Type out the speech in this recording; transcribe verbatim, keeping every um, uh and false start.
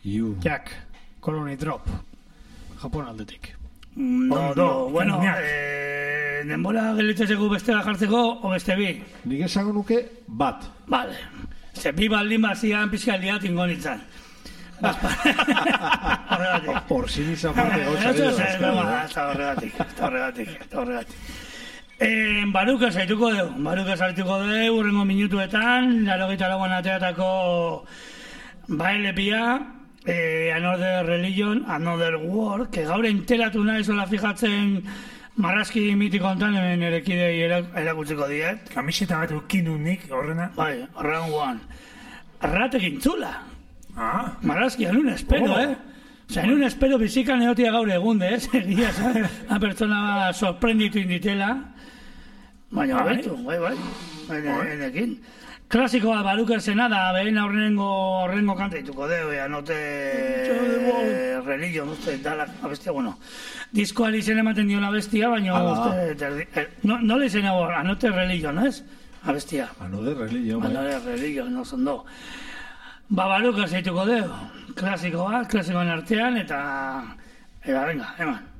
Iu. Jack, Colony Drop, Japon aldetik. No, no, bueno, eh, denbora gelitzeko bestela jartzeko, o beste bi? Nik esango nuke bat. Vale. Ze bi baldin bazian pizkaldia tingo nintzen. Horregatik. Horzin izan parte gauza edo. Eta horregatik, eta horregatik, eta horregatik. Baruka zaituko dugu, baruka zaituko dugu, urrengo minutuetan, laro gita lauan ateatako bailepia, Eh, Another Religion, Another War, que gaur enteratu nahi zola fijatzen marrazki mitiko ontan hemen erekidei erakutziko diet. Kamiseta bat ukinu nik horrena. Bai, horren guan. Arratekin txula. Ah. Marrazki, anun espero, oh. eh? Osa, anun espero bizikan egotia gaur egunde, eh? Egia, a pertsona sorprenditu inditela. Baina, bai, bai, bai. Enekin. Klasikoa baruker zena da, behen horrengo horrengo kanta dituko deo, Anote Religion, uste, dala, abestia, bueno. Diskoari zen ematen dio la bestia, baina, uste, no, no le zen hau, Anote Religion, ez? Abestia. Anote Religion, bai. Anote Religion, no zondo. Ba, baruker zeituko deo, klasikoa, klasikoan artean, eta, eta, venga, eman.